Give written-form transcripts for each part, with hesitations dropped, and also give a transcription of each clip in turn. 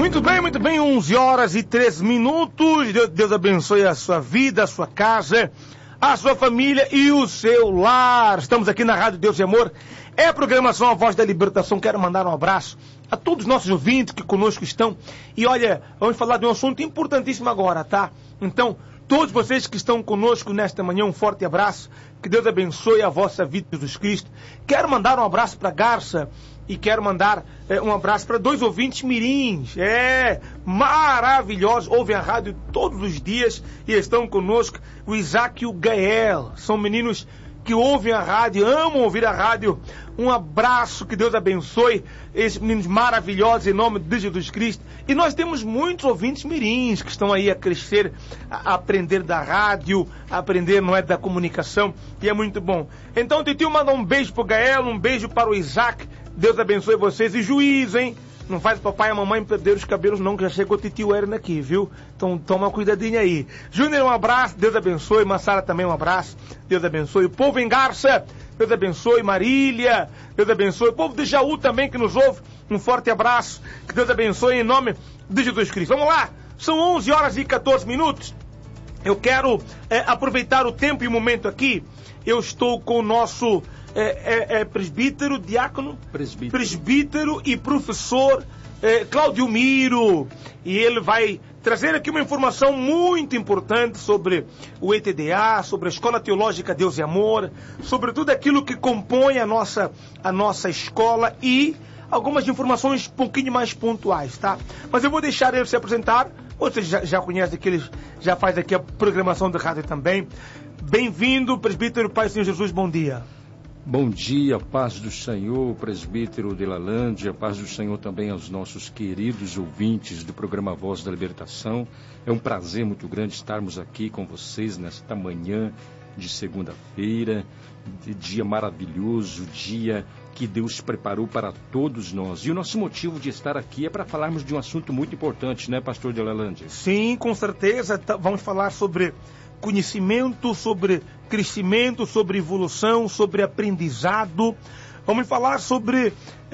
Muito bem, 11 horas e 3 minutos. Deus abençoe a sua vida, a sua casa, a sua família e o seu lar. Estamos aqui na Rádio Deus e Amor. É a programação A Voz da Libertação. Quero mandar um abraço a todos os nossos ouvintes que conosco estão. E olha, vamos falar de um assunto importantíssimo agora, tá? Então, todos vocês que estão conosco nesta manhã, um forte abraço. Que Deus abençoe a vossa vida, Jesus Cristo. Quero mandar um abraço para Garça. E quero mandar um abraço para 2 ouvintes mirins, maravilhosos, ouvem a rádio todos os dias e estão conosco, o Isaac e o Gael, são meninos que ouvem a rádio, amam ouvir a rádio. Um abraço, que Deus abençoe esses meninos maravilhosos em nome de Jesus Cristo. E nós temos muitos ouvintes mirins que estão aí a crescer, a aprender da rádio, a aprender, não é, da comunicação, e é muito bom. Então o titio manda um beijo pro Gael, um beijo para o Isaac. Deus abençoe vocês. E juízo, hein? Não faz o papai e a mamãe perder os cabelos não, que já chegou o titio Erin aqui, viu? Então toma cuidadinho aí. Júnior, um abraço, Deus abençoe. Massara também um abraço, Deus abençoe. O povo em Garça, Deus abençoe. Marília, Deus abençoe. O povo de Jaú também que nos ouve, um forte abraço, que Deus abençoe em nome de Jesus Cristo. Vamos lá, são 11 horas e 14 minutos. Eu quero aproveitar o tempo e o momento aqui. Eu estou com o nosso presbítero, diácono? Presbítero e professor Claudio Miro. E ele vai trazer aqui uma informação muito importante sobre o ETDA, sobre a Escola Teológica Deus e Amor, sobre tudo aquilo que compõe a nossa escola e algumas informações um pouquinho mais pontuais, tá? Mas eu vou deixar ele se apresentar. Você já conhece que ele já faz aqui a programação da rádio também. Bem-vindo, presbítero, Pai do Senhor Jesus, bom dia. Bom dia, paz do Senhor, presbítero de Lalândia, paz do Senhor também aos nossos queridos ouvintes do programa Voz da Libertação. É um prazer muito grande estarmos aqui com vocês nesta manhã de segunda-feira, de dia maravilhoso, dia que Deus preparou para todos nós. E o nosso motivo de estar aqui é para falarmos de um assunto muito importante, né, pastor de Lalândia? Sim, com certeza. Vamos falar sobre conhecimento, sobre crescimento, sobre evolução, sobre aprendizado. Vamos falar sobre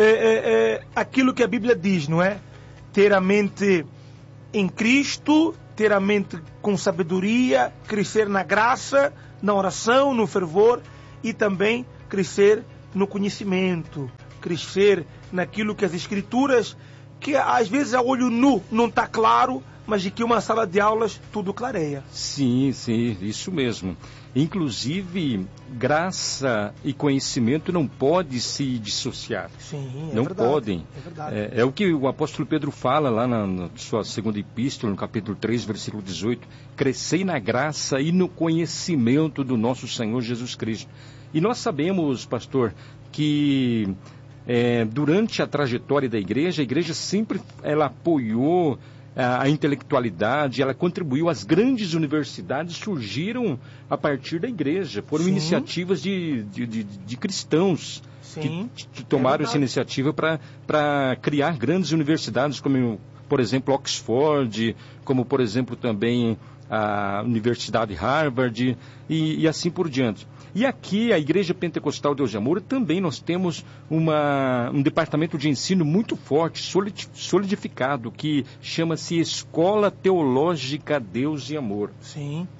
aquilo que a Bíblia diz, não é? Ter a mente em Cristo, ter a mente com sabedoria, crescer na graça, na oração, no fervor e também crescer no conhecimento, crescer naquilo que as Escrituras, que às vezes a olho nu não está claro, mas de que uma sala de aulas tudo clareia. Sim, isso mesmo. Inclusive, graça e conhecimento não podem se dissociar. Sim, não verdade, podem. É verdade. É o que o apóstolo Pedro fala lá na sua segunda epístola, no capítulo 3, versículo 18. Crescei na graça e no conhecimento do nosso Senhor Jesus Cristo. E nós sabemos, pastor, que durante a trajetória da igreja, a igreja sempre ela apoiou a intelectualidade, ela contribuiu, as grandes universidades surgiram a partir da igreja, foram Sim. iniciativas de cristãos. Sim, que tomaram essa iniciativa para criar grandes universidades, como, por exemplo, Oxford, como, por exemplo, também a Universidade Harvard e assim por diante. E aqui, a Igreja Pentecostal Deus de Amor, também nós temos um departamento de ensino muito forte, solidificado, que chama-se Escola Teológica Deus e Amor. Sim.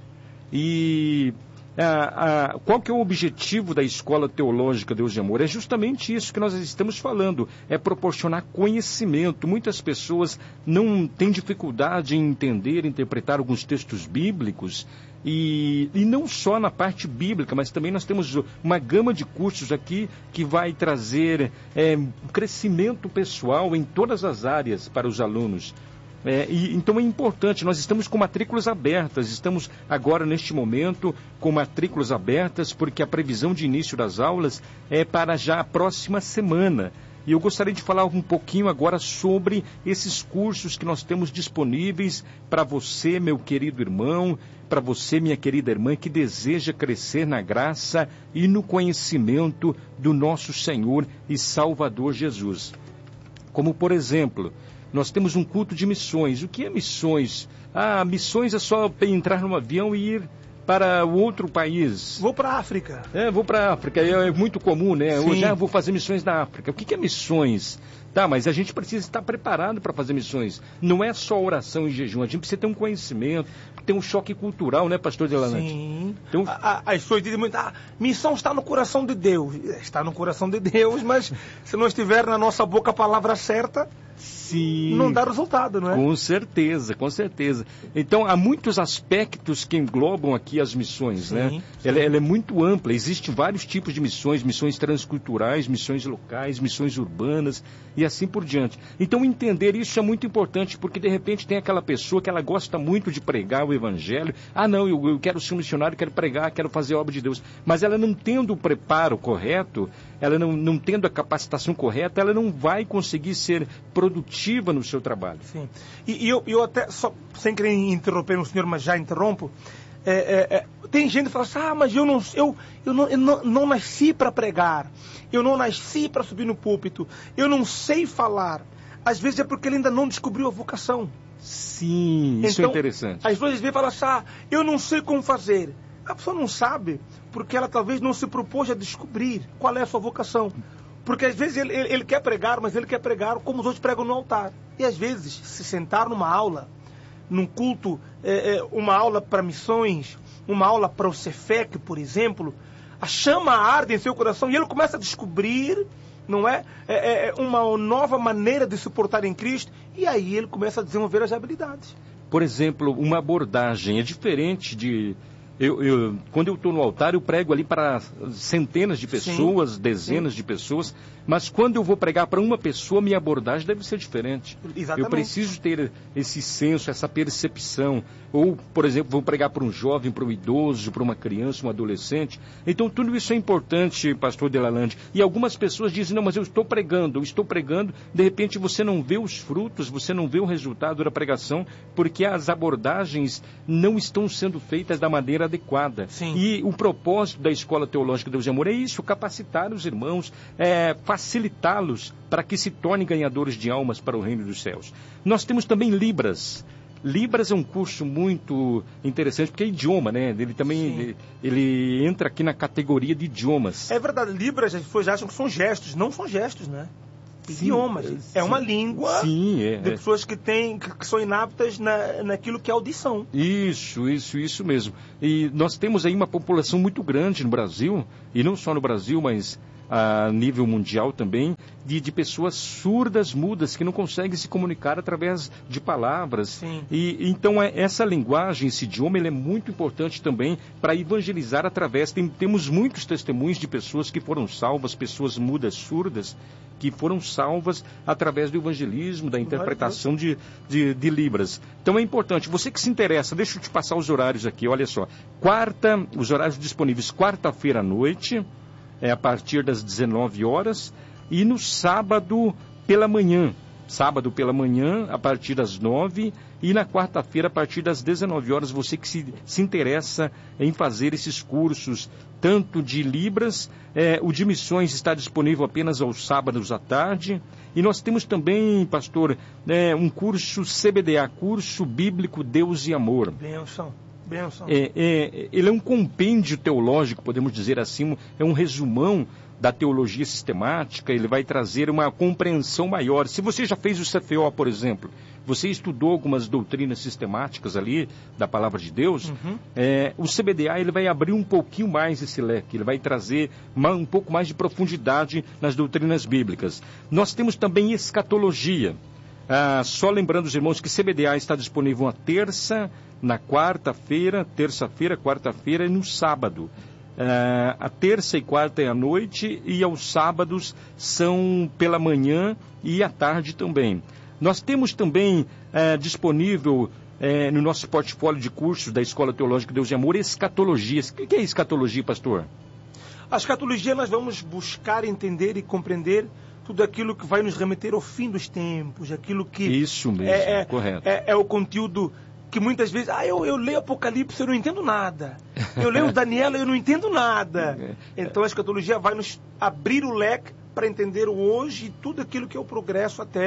E qual que é o objetivo da Escola Teológica Deus de Amor? É justamente isso que nós estamos falando, é proporcionar conhecimento. Muitas pessoas não têm dificuldade em entender, interpretar alguns textos bíblicos, e não só na parte bíblica, mas também nós temos uma gama de cursos aqui que vai trazer crescimento pessoal em todas as áreas para os alunos. Então é importante, nós estamos com matrículas abertas, estamos agora neste momento com matrículas abertas, porque a previsão de início das aulas é para já a próxima semana. E eu gostaria de falar um pouquinho agora sobre esses cursos que nós temos disponíveis para você, meu querido irmão, para você, minha querida irmã, que deseja crescer na graça e no conhecimento do nosso Senhor e Salvador Jesus. Como, por exemplo, nós temos um culto de missões. O que é missões? Missões é só entrar num avião e ir para o outro país. Vou para a África. Vou para a África, é muito comum, né? Sim. Hoje vou fazer missões na África. O que é missões? Tá, mas a gente precisa estar preparado para fazer missões. Não é só oração e jejum, a gente precisa ter um conhecimento, ter um choque cultural, né, pastor Delalande? Sim. Então, as pessoas dizem muito, missão está no coração de Deus. Está no coração de Deus, mas se não estiver na nossa boca a palavra certa, sim, não dá resultado, não é? Com certeza, com certeza. Então, há muitos aspectos que englobam aqui as missões, sim, né? Sim. Ela é muito ampla, existem vários tipos de missões, missões transculturais, missões locais, missões urbanas e assim por diante. Então, entender isso é muito importante, porque de repente tem aquela pessoa que ela gosta muito de pregar o evangelho. Não, eu quero ser um missionário, quero pregar, quero fazer a obra de Deus. Mas ela não tendo o preparo correto, ela não tendo a capacitação correta, ela não vai conseguir ser produtiva no seu trabalho. Sim. E eu até, só, sem querer interromper o senhor, mas já interrompo, tem gente que fala assim, mas eu não nasci para pregar, eu não nasci para subir no púlpito, eu não sei falar. Às vezes é porque ele ainda não descobriu a vocação. Sim, isso então, é interessante. Às vezes vem falar assim, eu não sei como fazer. A pessoa não sabe, porque ela talvez não se propôs a descobrir qual é a sua vocação. Porque às vezes ele quer pregar, mas ele quer pregar como os outros pregam no altar. E às vezes, se sentar numa aula, num culto, uma aula para missões, uma aula para o Cefec, por exemplo, a chama arde em seu coração e ele começa a descobrir, não é? Uma nova maneira de se portar em Cristo, e aí ele começa a desenvolver as habilidades. Por exemplo, uma abordagem é diferente de... quando eu estou no altar, eu prego ali para centenas de pessoas, sim, dezenas, sim, de pessoas, mas quando eu vou pregar para uma pessoa, minha abordagem deve ser diferente. Exatamente. Eu preciso ter esse senso, essa percepção. Ou, por exemplo, vou pregar para um jovem, para um idoso, para uma criança, um adolescente. Então, tudo isso é importante, pastor Delalande. E algumas pessoas dizem, não, mas eu estou pregando, de repente você não vê os frutos, você não vê o resultado da pregação, porque as abordagens não estão sendo feitas da maneira adequada. Sim. E o propósito da Escola Teológica Deus e Amor é isso, capacitar os irmãos, facilitá-los para que se tornem ganhadores de almas para o reino dos céus. Nós temos também Libras. Libras é um curso muito interessante, porque é idioma, né? Ele também ele entra aqui na categoria de idiomas. É verdade, Libras as pessoas acham que são gestos, não são gestos, né? Idiomas. É uma língua de pessoas que são inaptas naquilo que é audição. Isso mesmo. E nós temos aí uma população muito grande no Brasil, e não só no Brasil, mas a nível mundial também, de pessoas surdas, mudas, que não conseguem se comunicar através de palavras. Sim. E então essa linguagem, esse idioma, ele é muito importante também para evangelizar através. Temos muitos testemunhos de pessoas que foram salvas, pessoas mudas, surdas, que foram salvas através do evangelismo, da interpretação de Libras. Então é importante. Você que se interessa, deixa eu te passar os horários aqui, olha só. Os horários disponíveis quarta-feira à noite, a partir das 19 horas, e no sábado pela manhã, a partir das 9, e na quarta-feira, a partir das 19 horas, você que se interessa em fazer esses cursos, tanto de Libras, o de missões está disponível apenas aos sábados à tarde, e nós temos também, pastor, um curso CBDA, Curso Bíblico Deus e Amor. Benção. Ele é um compêndio teológico, podemos dizer assim, é um resumão da teologia sistemática, ele vai trazer uma compreensão maior. Se você já fez o CFO, por exemplo, você estudou algumas doutrinas sistemáticas ali, da Palavra de Deus, o CBDA ele vai abrir um pouquinho mais esse leque, ele vai trazer um pouco mais de profundidade nas doutrinas bíblicas. Nós temos também escatologia. Só lembrando os irmãos que CBDA está disponível na terça-feira, quarta-feira e no sábado. A terça e quarta é à noite, e aos sábados são pela manhã e à tarde também. Nós temos também disponível no nosso portfólio de cursos da Escola Teológica Deus e Amor, escatologias. O que é escatologia, pastor? A escatologia nós vamos buscar entender e compreender tudo aquilo que vai nos remeter ao fim dos tempos, aquilo que... Isso mesmo, correto. É o conteúdo que muitas vezes, eu leio Apocalipse, eu não entendo nada. Eu leio Daniel, eu não entendo nada. Então a escatologia vai nos abrir o leque para entender o hoje e tudo aquilo que é o progresso até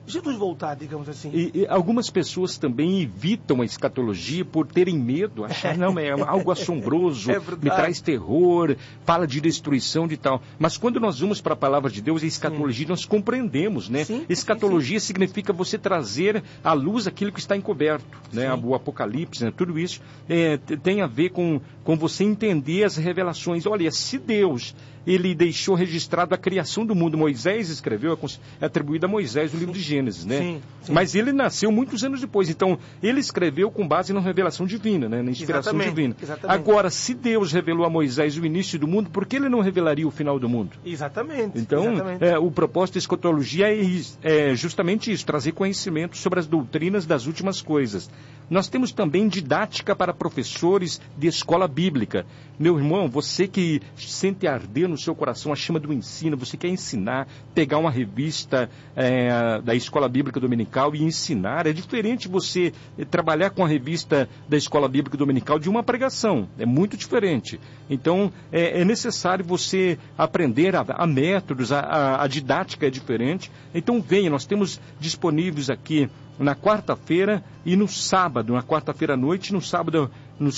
Jesus voltar, digamos assim. E algumas pessoas também evitam a escatologia por terem medo, achar, não, é algo assombroso, me traz terror, fala de destruição de tal. Mas quando nós vamos para a palavra de Deus, a escatologia, nós compreendemos, né? Sim, escatologia significa você trazer à luz aquilo que está encoberto, né? O Apocalipse, né? Tudo isso tem a ver com você entender as revelações. Olha, se Deus, ele deixou registrado a criação do mundo, Moisés escreveu, é atribuído a Moisés o livro de Gênesis, né? Sim. Mas ele nasceu muitos anos depois, então ele escreveu com base na revelação divina, né? Na inspiração divina. Exatamente. Agora, se Deus revelou a Moisés o início do mundo, por que ele não revelaria o final do mundo? Exatamente. Então, o propósito da escatologia é justamente isso, trazer conhecimento sobre as doutrinas das últimas coisas. Nós temos também didática para professores de escola bíblica. Meu irmão, você que sente arder no seu coração a chama do ensino, você quer ensinar, pegar uma revista da Escola Bíblica Dominical e ensinar. É diferente você trabalhar com a revista da Escola Bíblica Dominical de uma pregação. É muito diferente. Então, é necessário você aprender a métodos, a didática é diferente. Então, venha, nós temos disponíveis aqui na quarta-feira e no sábado, na quarta-feira à noite, no sábado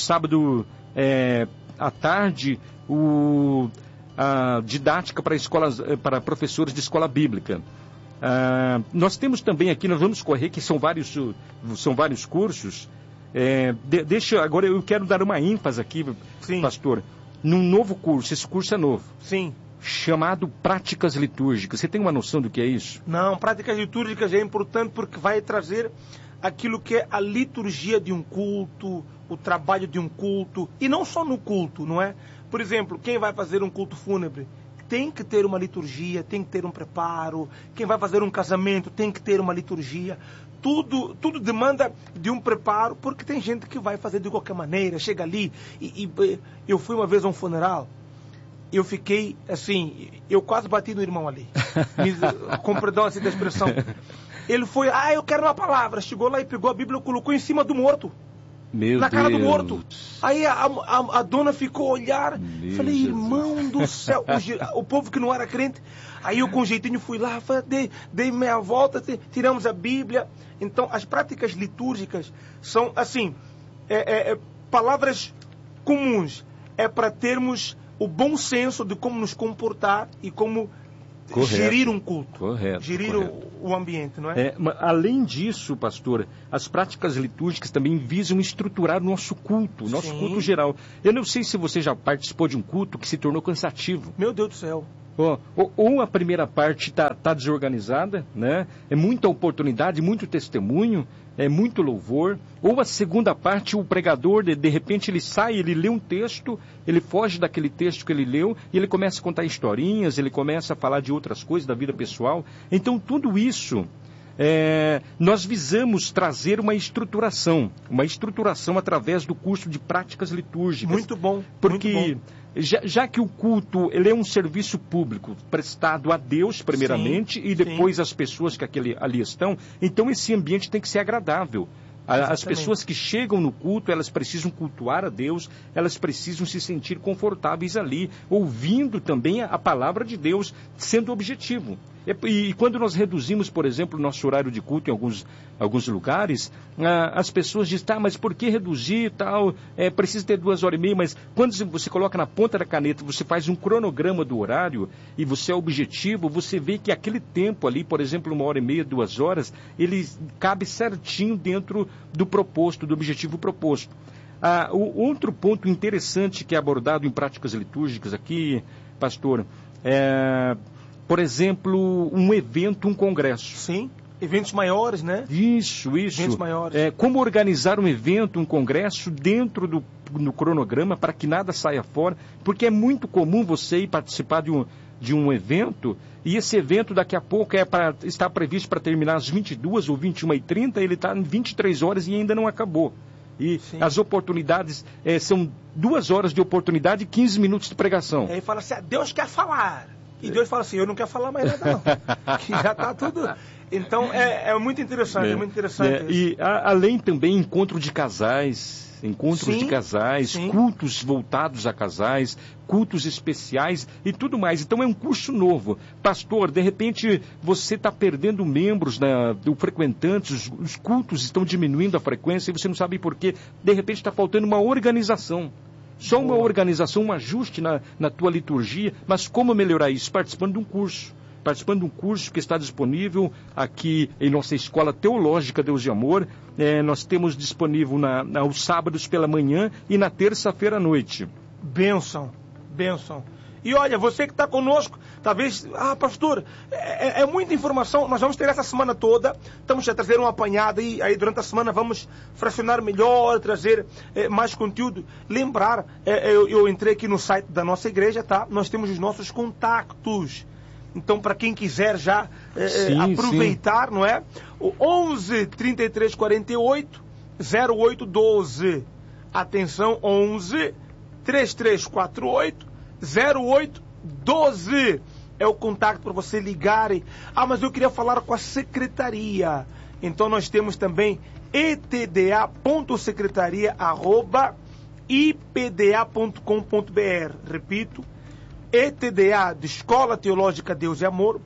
à tarde, a didática para professores de escola bíblica. Nós temos também aqui, nós vamos correr, que são vários cursos. Agora eu quero dar uma ênfase aqui, sim, pastor, num novo curso. Esse curso é novo. Sim. Chamado Práticas Litúrgicas. Você tem uma noção do que é isso? Não, Práticas Litúrgicas é importante porque vai trazer aquilo que é a liturgia de um culto, o trabalho de um culto, e não só no culto, não é? Por exemplo, quem vai fazer um culto fúnebre tem que ter uma liturgia, tem que ter um preparo. Quem vai fazer um casamento tem que ter uma liturgia. Tudo demanda de um preparo, porque tem gente que vai fazer de qualquer maneira, chega ali eu fui uma vez a um funeral. Eu fiquei, assim, eu quase bati no irmão ali. Com perdão assim da expressão. Ele foi, eu quero uma palavra. Chegou lá e pegou a Bíblia e colocou em cima do morto. Na cara do morto. Aí a dona ficou a olhar. Falei, irmão do céu. O povo que não era crente. Aí eu com jeitinho fui lá, dei meia volta, tiramos a Bíblia. Então, as práticas litúrgicas são, assim, palavras comuns. É para termos o bom senso de como nos comportar e como gerir um culto. Gerir o ambiente, não é? Além disso, pastor, as práticas litúrgicas também visam estruturar o nosso culto, culto geral. Eu não sei se você já participou de um culto que se tornou cansativo. Meu Deus do céu. Ou a primeira parte está desorganizada, né? É muita oportunidade, muito testemunho, é muito louvor. Ou a segunda parte, o pregador, de repente ele sai, ele lê um texto, ele foge daquele texto que ele leu e ele começa a contar historinhas, ele começa a falar de outras coisas da vida pessoal. Então tudo isso nós visamos trazer uma estruturação através do curso de práticas litúrgicas. Muito bom. Porque muito bom. Já que o culto ele é um serviço público prestado a Deus primeiramente, sim, e depois sim, às pessoas que ali estão, então esse ambiente tem que ser agradável. As pessoas que chegam no culto, elas precisam cultuar a Deus, elas precisam se sentir confortáveis ali, ouvindo também a palavra de Deus, sendo objetivo. E quando nós reduzimos, por exemplo, o nosso horário de culto em alguns lugares, as pessoas dizem, mas por que reduzir e tal? Precisa ter 2h30, mas quando você coloca na ponta da caneta, você faz um cronograma do horário e você é objetivo, você vê que aquele tempo ali, por exemplo, 1h30, 2 horas, ele cabe certinho dentro do proposto, do objetivo proposto. O outro ponto interessante que é abordado em práticas litúrgicas aqui, pastor, por exemplo, um evento, um congresso. Sim, eventos maiores, né? Isso. Eventos maiores. Como organizar um evento, um congresso dentro do cronograma para que nada saia fora, porque é muito comum você ir participar de um evento e esse evento daqui a pouco está previsto para terminar às 22 ou 21h30, ele está em 23 horas e ainda não acabou. E sim, as oportunidades são 2 horas de oportunidade e 15 minutos de pregação. Aí fala assim, Deus quer falar. E Deus fala assim, eu não quero falar mais nada não. Que já está tudo... Então, é muito interessante, é muito interessante. E além também encontros de casais, Sim. cultos voltados a casais, cultos especiais e tudo mais. Então é um curso novo. Pastor, de repente você está perdendo membros, frequentantes, os cultos estão diminuindo a frequência e você não sabe por quê. De repente está faltando uma organização. Só uma organização, um ajuste na tua liturgia. Mas como melhorar isso? Participando de um curso que está disponível aqui em nossa Escola Teológica Deus de Amor. Nós temos disponível aos sábados pela manhã e na terça-feira à noite. Bênção. E olha, você que está conosco, talvez, pastor, é muita informação, nós vamos ter essa semana toda, estamos a trazer um apanhado e aí durante a semana vamos fracionar melhor, trazer mais conteúdo. Lembrar, eu entrei aqui no site da nossa igreja, tá? Nós temos os nossos contatos. Então, para quem quiser já aproveitar, não é? O 11 33 48 08 12. Atenção, 11 3348 08 12. É o contato para você ligar. Mas eu queria falar com a secretaria. Então, nós temos também etda.secretaria@ipda.com.br. Repito, ETDA de Escola Teológica Deus e Amor,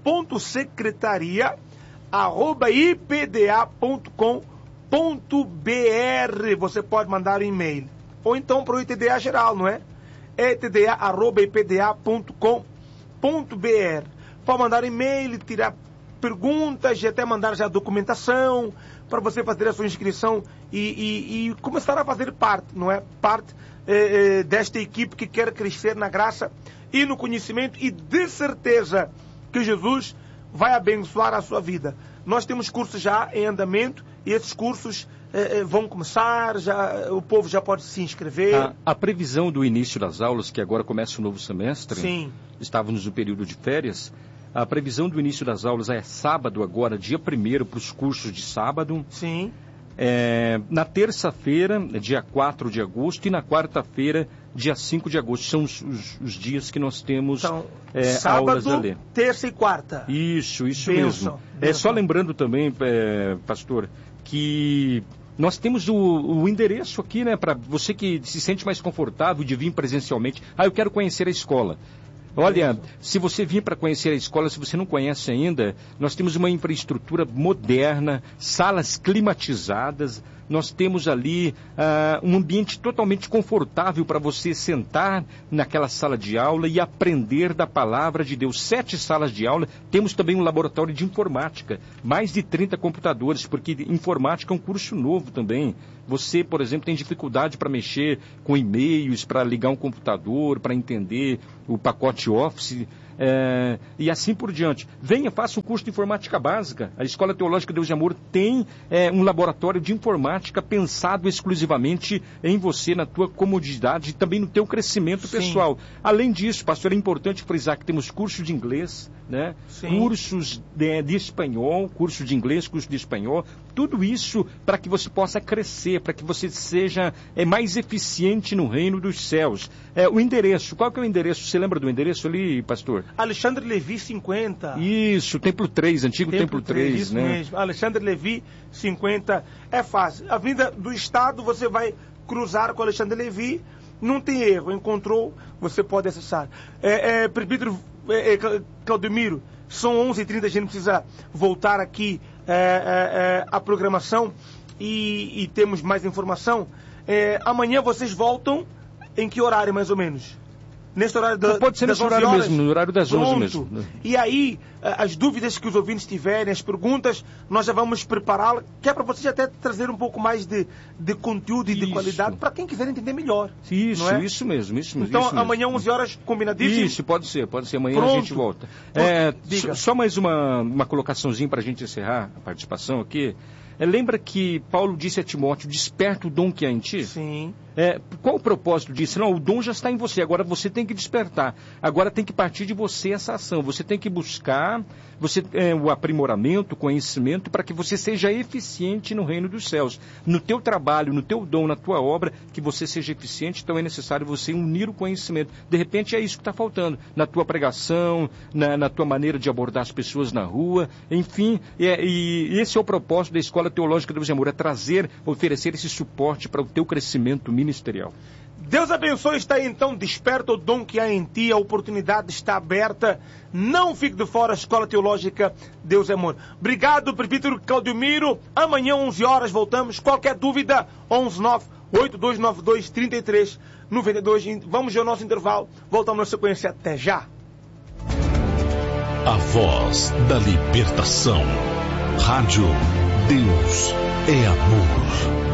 secretaria@ipda.com.br. Você pode mandar um e-mail. Ou então para o ETDA geral, não é? etda@ipda.com.br. Pode mandar e-mail, tirar perguntas e até mandar já a documentação para você fazer a sua inscrição e começar a fazer parte, não é? Parte desta equipe que quer crescer na graça e no conhecimento e de certeza que Jesus vai abençoar a sua vida. Nós temos cursos já em andamento e esses cursos vão começar, o povo já pode se inscrever. A previsão do início das aulas, que agora começa o novo semestre, Sim. Estávamos no período de férias, a previsão do início das aulas é sábado agora, dia 1º, para os cursos de sábado. Sim. Na terça-feira, dia 4 de agosto, e na quarta-feira, dia 5 de agosto. São os dias que nós temos sábado, aulas a ler. Terça e quarta. Isso Bênção, mesmo. bênção. Só lembrando também, pastor, que nós temos o endereço aqui, né, para você que se sente mais confortável de vir presencialmente. Eu quero conhecer a escola. Olha, se você vir para conhecer a escola, se você não conhece ainda, nós temos uma infraestrutura moderna, salas climatizadas, nós temos ali um ambiente totalmente confortável para você sentar naquela sala de aula e aprender da palavra de Deus. 7 salas de aula, temos também um laboratório de informática, mais de 30 computadores, porque informática é um curso novo também. Você, por exemplo, tem dificuldade para mexer com e-mails, para ligar um computador, para entender o pacote Office, e assim por diante. Venha, faça um curso de informática básica. A Escola Teológica Deus de Amor tem um laboratório de informática pensado exclusivamente em você, na tua comodidade e também no teu crescimento pessoal. Além disso, pastor, é importante frisar que temos curso de inglês, né? Cursos de espanhol, curso de inglês, curso de espanhol, tudo isso para que você possa crescer, para que você seja mais eficiente no reino dos céus. O endereço, qual que é o endereço? Você lembra do endereço ali, pastor? Alexandre Levi 50. Isso, Templo 3, antigo Templo 3, isso né? Mesmo. Alexandre Levi 50. É fácil. A vinda do estado, você vai cruzar com Alexandre Levi, não tem erro, encontrou, você pode acessar. Presbítero Claudemiro, são 11h30, a gente precisa voltar aqui à programação e temos mais informação. Amanhã vocês voltam em que horário, mais ou menos? Nesse horário pode ser nesse horário mesmo, no horário das 11 mesmo. E aí, as dúvidas que os ouvintes tiverem, as perguntas, nós já vamos prepará-la, que é para vocês até trazer um pouco mais de conteúdo e de qualidade, para quem quiser entender melhor. Isso mesmo. Então, amanhã, 11 horas, combinadíssimo? Isso, pode ser. Amanhã Pronto. A gente volta. Só mais uma colocaçãozinha para a gente encerrar a participação aqui. Lembra que Paulo disse a Timóteo, desperta o dom que há em ti? Sim. Qual o propósito disso? Não, o dom já está em você, agora você tem que despertar. Agora tem que partir de você essa ação. Você tem que buscar o aprimoramento, o conhecimento, para que você seja eficiente no reino dos céus. No teu trabalho, no teu dom, na tua obra, que você seja eficiente, então é necessário você unir o conhecimento. De repente é isso que está faltando. Na tua pregação, na tua maneira de abordar as pessoas na rua, enfim. E esse é o propósito da Escola Teológica Deus e Amor, é oferecer esse suporte para o teu crescimento ministerial. Deus abençoe, está aí então, desperta o dom que há em ti, a oportunidade está aberta, não fique de fora, a Escola Teológica Deus é Amor. Obrigado, presbítero Claudemiro, amanhã 11 horas voltamos, qualquer dúvida, 119-8292-3392, vamos ao nosso intervalo, voltamos na sequência, até já. A voz da libertação, Rádio Deus é Amor.